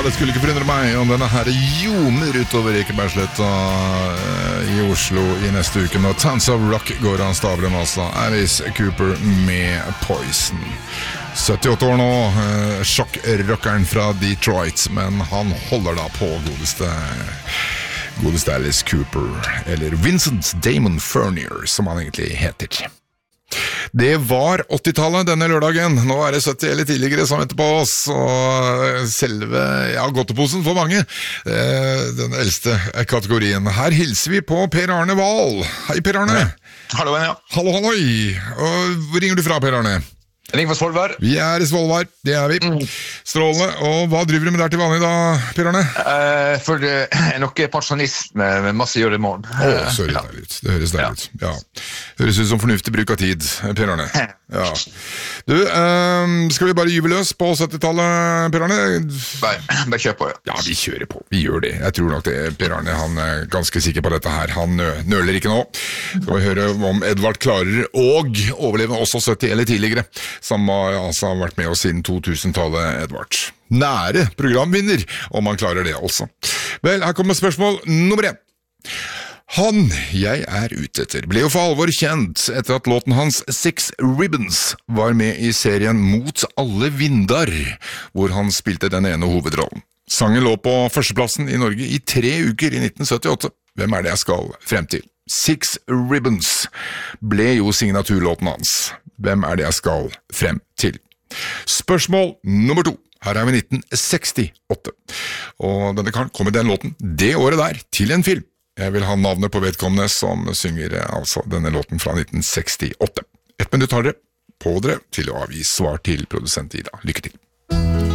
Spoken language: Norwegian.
det skulle ikke forundre meg om denne her joner utover Ekebergsletta i Oslo i neste uke når Tons of Rock går an stavlen, altså Alice Cooper med Poison. 78 år nå, sjokkrockeren fra Detroit, men han holder da på godeste Alice Cooper, eller Vincent Damon Furnier, som han egentlig heter. Det var 80-tallet denne lørdagen. Nå det 70 eller tidligere som venter på oss, og selve, godteposen for mange, den eldste kategorien. Her hilser vi på Per Arne Wahl. Hei, Per Arne. Hallo, ja. Hallo, halloi. Og hvor ringer du fra, Per Arne? Jeg ringer fra Svolvær. Vi i Svolvær, det vi. Strålende. Og hva driver du med der til vanlig da, Per Arne? For jeg nok pensjonist med masse å gjøre i morgen. Så høres deilig ut. Det høres deilig ut. Ja. Høres ut som fornuftig bruk av tid, Per Arne. Ja. Du, skal vi bare gyve løs på 70-tallet, Per Arne? Bare kjør på, ja. Ja, vi kjører på. Vi gjør det. Jeg tror nok det. Per Arne, han ganske sikker på dette her. Han nøler ikke nå. Skal vi høre om Edvard klarer og overleve også 70 eller tidligere, som har vært med oss siden 2000-tallet, Edvard. Nære programvinner, om han klarer det altså. Vel, her kommer spørsmål nummer 1. Han jeg ute etter ble jo for alvor kjent etter at låten hans Six Ribbons var med i serien Mot alle vindar, hvor han spilte den ene hovedrollen. Sangen lå på førsteplassen i Norge i 3 uker i 1978. Hvem det jeg skal frem til? Six Ribbons ble jo signaturlåten hans. Hvem det jeg skal frem til? Spørsmål nummer 2. Her vi 1968. Og denne kan komme den låten det året der til en film. Jeg vil ha navnet på vedkommende som synger altså denne låten fra 1968. 1 minutt har dere på dere til å avgi svar til produsent Ida. Lykke til.